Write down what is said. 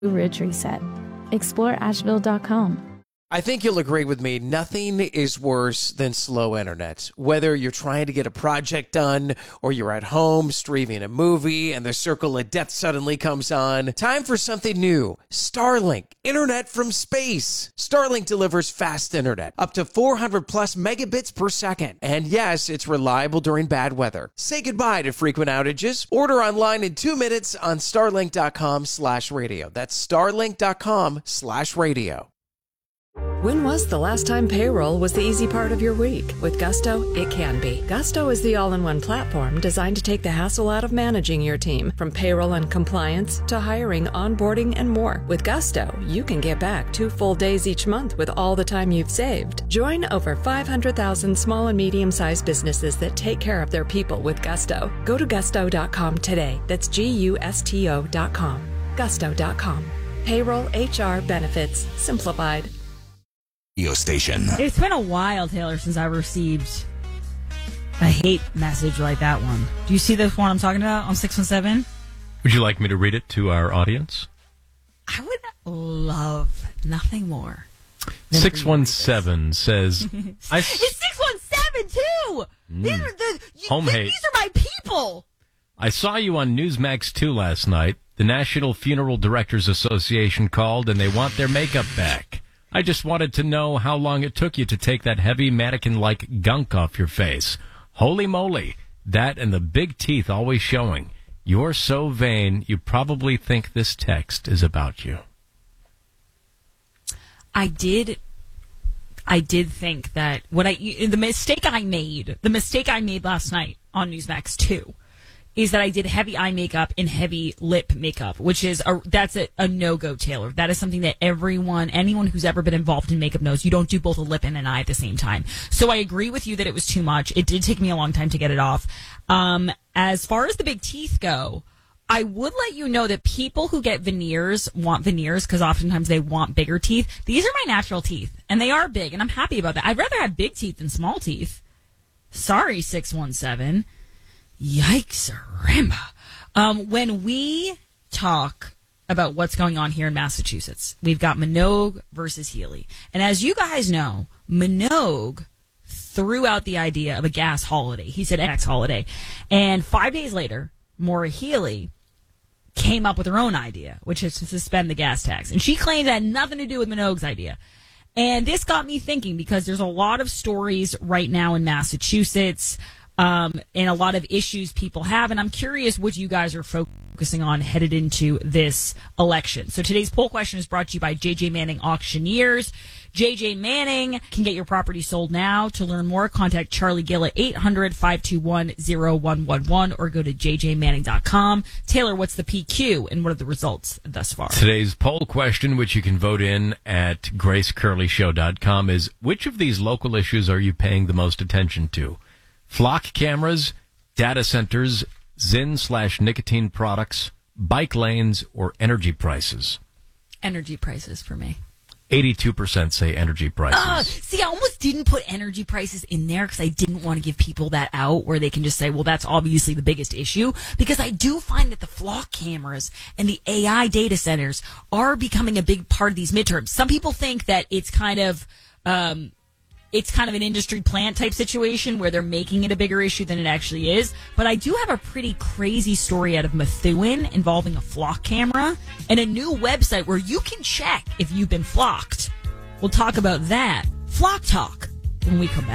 Ridge Reset. Explore Asheville.com. I think you'll agree with me. Nothing is worse than slow internet. Whether you're trying to get a project done or you're at home streaming a movie and the circle of death suddenly comes on. Time for something new. Starlink. Internet from space. Starlink delivers fast internet. Up to 400 plus megabits per second. And yes, it's reliable during bad weather. Say goodbye to frequent outages. Order online in 2 minutes on starlink.com/radio. That's starlink.com/radio. When was the last time payroll was the easy part of your week? With Gusto, it can be. Gusto is the all-in-one platform designed to take the hassle out of managing your team, from payroll and compliance to hiring, onboarding, and more. With Gusto, you can get back 2 full days each month with all the time you've saved. Join over 500,000 small and medium-sized businesses that take care of their people with Gusto. Go to gusto.com today. That's GUSTO.com. Gusto.com. Payroll, HR, benefits, simplified. Station. It's been a while, Taylor, since I received a hate message like that one. Do you see this one I'm talking about on 617? Would you like me to read it to our audience? I would love nothing more. 617 says... It's 617, too! These are Home hate. These are my people! I saw you on Newsmax 2 last night. The National Funeral Directors Association called, and they want their makeup back. I just wanted to know how long it took you to take that heavy mannequin-like gunk off your face. Holy moly, that and the big teeth always showing. You're so vain, you probably think this text is about you. I did think that the mistake I made last night on Newsmax 2 is that I did heavy eye makeup and heavy lip makeup, which is that's a no-go, Taylor. That is something that anyone who's ever been involved in makeup knows. You don't do both a lip and an eye at the same time. So I agree with you that it was too much. It did take me a long time to get it off. As far as the big teeth go, I would let you know that people who get veneers want veneers because oftentimes they want bigger teeth. These are my natural teeth, and they are big, and I'm happy about that. I'd rather have big teeth than small teeth. Sorry, 617. Yikes, Ramba. When we talk about what's going on here in Massachusetts, we've got Minogue versus Healy. And as you guys know, Minogue threw out the idea of a gas holiday. He said X holiday. And 5 days later, Maura Healey came up with her own idea, which is to suspend the gas tax. And she claimed it had nothing to do with Minogue's idea. And this got me thinking because there's a lot of stories right now in Massachusetts and a lot of issues people have. And I'm curious what you guys are focusing on headed into this election. So today's poll question is brought to you by JJ Manning Auctioneers. JJ Manning can get your property sold now. To learn more, contact Charlie Gill at 800-521-0111 or go to jjmanning.com. Taylor, what's the PQ and what are the results thus far? Today's poll question, which you can vote in at gracecurleyshow.com, is which of these local issues are you paying the most attention to? Flock cameras, data centers, Zyn/nicotine products, bike lanes, or energy prices? Energy prices for me. 82% say energy prices. See, I almost didn't put energy prices in there because I didn't want to give people that out where they can just say, well, that's obviously the biggest issue. Because I do find that the flock cameras and the AI data centers are becoming a big part of these midterms. Some people think that it's kind of an industry plant type situation where they're making it a bigger issue than it actually is. But I do have a pretty crazy story out of Methuen involving a flock camera and a new website where you can check if you've been flocked. We'll talk about that. Flock Talk when we come back.